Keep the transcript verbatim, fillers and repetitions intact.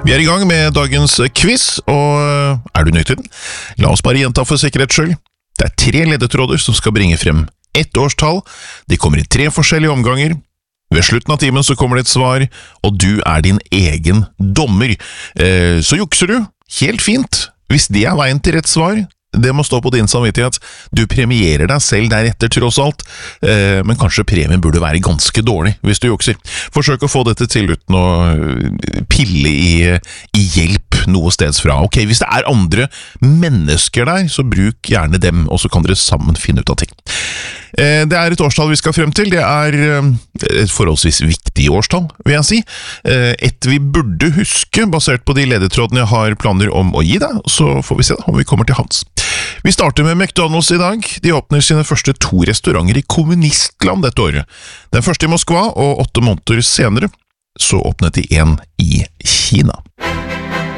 Vi er i gang med dagens quiz, og er du nøyd til den? La oss bare gjenta for sikkerhets skyld. Det er tre ledetråder som skal bringe frem ett årstall. De kommer i tre forskjellige omganger. Ved slutten av timen så kommer det et svar, og du er din egen dommer. Eh, så jukser du, helt fint. Hvis det er veien til rett svar, det må stå på din samvittighet. Du premierer deg selv deretter tross alt, eh, men kanskje premien burde være ganske dårlig hvis du jukser. Forsøk å få dette til uten å pille i, i hjelp noe steds fra. Ok, hvis det er andre mennesker der, så bruk gjerne dem, og så kan dere sammen finne ut av ting. Eh, det er et årstall vi skal frem til. Det er eh, et forholdsvis viktig årstall, vil jeg si. Eh, et vi burde huske, basert på de ledetrådene jeg har planer om å gi deg, så får vi se da, om vi kommer til hans. Vi starter med McDonald's i dag. De åpner sine første to restauranter i kommunistland dette året. Den første i Moskva, og åtte måneder senere så åpnet de en i Kina.